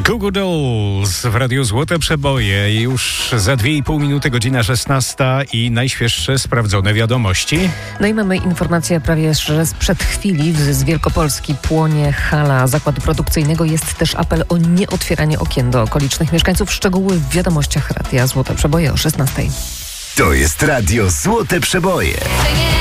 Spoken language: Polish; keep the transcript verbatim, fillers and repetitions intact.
Goo Goo Dolls w Radiu Złote Przeboje. Już za dwie i pół minuty, godzina szesnasta i najświeższe sprawdzone wiadomości. No i mamy informację prawie że sprzed chwili. Z Wielkopolski płonie hala zakładu produkcyjnego. Jest też apel o nieotwieranie okien do okolicznych mieszkańców. Szczegóły w wiadomościach Radia Złote Przeboje o szesnastej. To jest Radio Złote Przeboje.